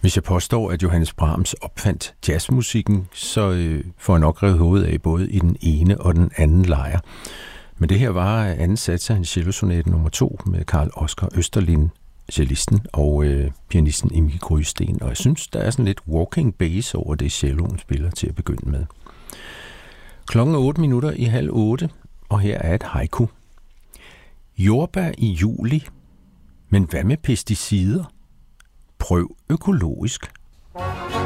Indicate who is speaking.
Speaker 1: Hvis jeg påstår, at Johannes Brahms opfandt jazzmusikken, så får jeg nok revet hovedet af både i den ene og den anden lejr. Men det her var anden sats af en cellosonate nummer 2 med Carl Oskar Østerlind, cellisten, og pianisten Emil Grysten. Og jeg synes, der er sådan lidt walking bass over det, celloen spiller til at begynde med. Klokken er 7:08, og her er et haiku. Jordbær i juli, men hvad med pesticider? Prøv økologisk